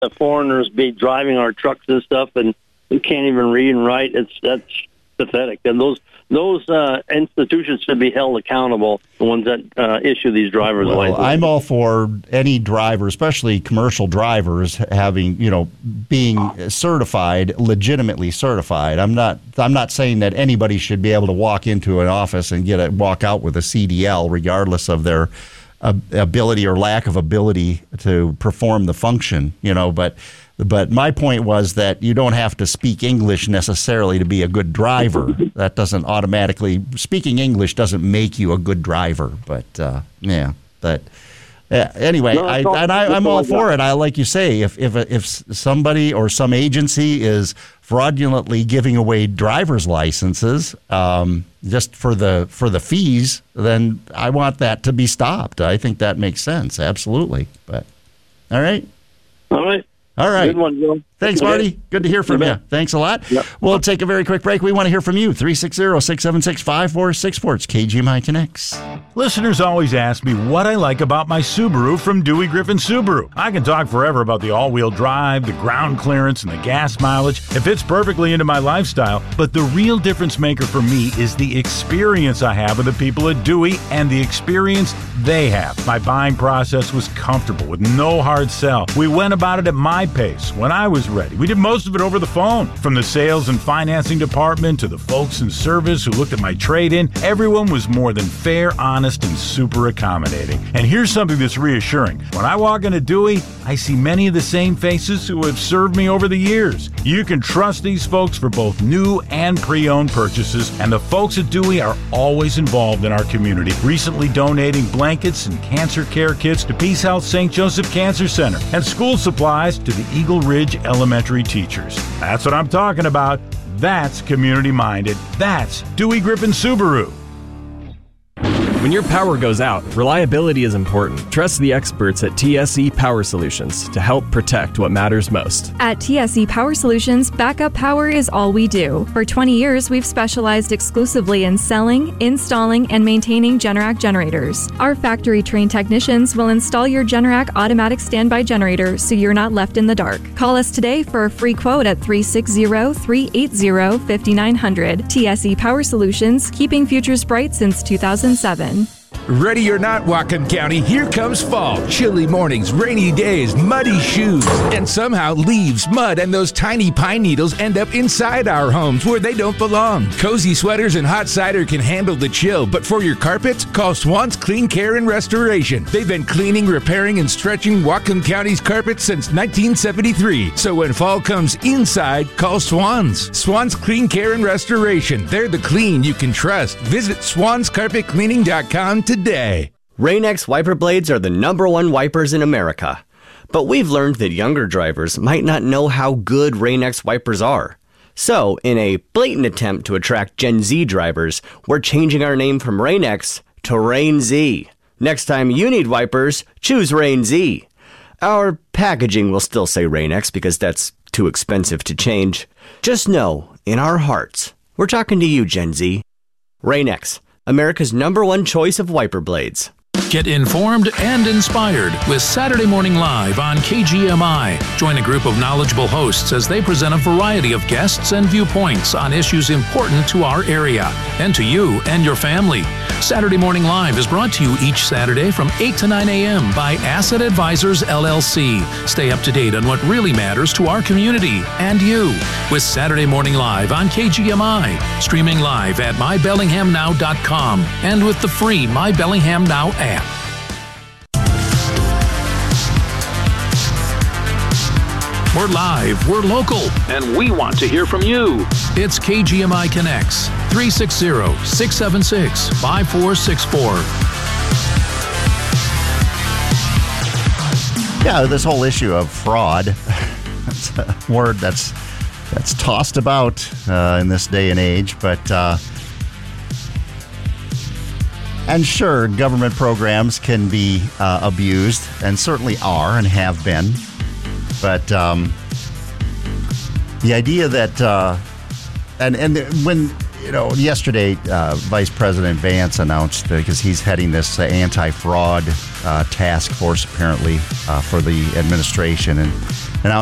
foreigners be driving our trucks and stuff, and we can't even read and write. That's pathetic. And those institutions should be held accountable, the ones that issue these driver's licenses. I'm all for any driver, especially commercial drivers, having, being certified, legitimately certified. I'm not saying that anybody should be able to walk into an office and walk out with a CDL, regardless of their ability or lack of ability to perform the function, But my point was that you don't have to speak English necessarily to be a good driver. That doesn't automatically, speaking English doesn't make you a good driver. But anyway, I'm all for it. I like you say, if somebody or some agency is fraudulently giving away driver's licenses just for the fees, then I want that to be stopped. I think that makes sense, absolutely. But all right. All right. Good one, Joe. Thanks, Marty. Good to hear from you. Thanks a lot. Yep. We'll take a very quick break. We want to hear from you. 360-676-5464. It's KGMI Connects. Listeners always ask me what I like about my Subaru from Dewey Griffin Subaru. I can talk forever about the all-wheel drive, the ground clearance, and the gas mileage. It fits perfectly into my lifestyle, but the real difference maker for me is the experience I have with the people at Dewey and the experience they have. My buying process was comfortable with no hard sell. We went about it at my pace when I was ready. We did most of it over the phone. From the sales and financing department to the folks in service who looked at my trade-in, everyone was more than fair, honest, and super accommodating. And here's something that's reassuring. When I walk into Dewey, I see many of the same faces who have served me over the years. You can trust these folks for both new and pre-owned purchases, and the folks at Dewey are always involved in our community, recently donating blankets and cancer care kits to Peace Health St. Joseph Cancer Center and school supplies to the Eagle Ridge Elementary teachers. That's what I'm talking about. That's community-minded. That's Dewey Griffin Subaru. When your power goes out, reliability is important. Trust the experts at TSE Power Solutions to help protect what matters most. At TSE Power Solutions, backup power is all we do. For 20 years, we've specialized exclusively in selling, installing, and maintaining Generac generators. Our factory-trained technicians will install your Generac automatic standby generator so you're not left in the dark. Call us today for a free quote at 360-380-5900. TSE Power Solutions, keeping futures bright since 2007. Ready or not, Whatcom County, here comes fall. Chilly mornings, rainy days, muddy shoes, and somehow leaves, mud, and those tiny pine needles end up inside our homes where they don't belong. Cozy sweaters and hot cider can handle the chill, but for your carpets, call Swan's Clean Care and Restoration. They've been cleaning, repairing, and stretching Whatcom County's carpets since 1973. So when fall comes inside, call Swan's. Swan's Clean Care and Restoration. They're the clean you can trust. Visit swanscarpetcleaning.com today. Rain-X wiper blades are the #1 wipers in America. But we've learned that younger drivers might not know how good Rain-X wipers are. So, in a blatant attempt to attract Gen Z drivers, we're changing our name from Rain-X to Rain-Z. Next time you need wipers, choose Rain-Z. Our packaging will still say Rain-X because that's too expensive to change. Just know, in our hearts, we're talking to you, Gen Z. Rain-X, America's #1 choice of wiper blades. Get informed and inspired with Saturday Morning Live on KGMI. Join a group of knowledgeable hosts as they present a variety of guests and viewpoints on issues important to our area and to you and your family. Saturday Morning Live is brought to you each Saturday from 8 to 9 a.m. by Asset Advisors, LLC. Stay up to date on what really matters to our community and you with Saturday Morning Live on KGMI. Streaming live at mybellinghamnow.com and with the free My Bellingham Now app. We're live, we're local, and we want to hear from you. It's KGMI Connects, 360-676-5464. Yeah, this whole issue of fraud, that's a word that's tossed about in this day and age, but and sure, government programs can be abused, and certainly are and have been. But the idea that, and when, yesterday, Vice President Vance announced, because he's heading this anti-fraud task force, apparently, for the administration, and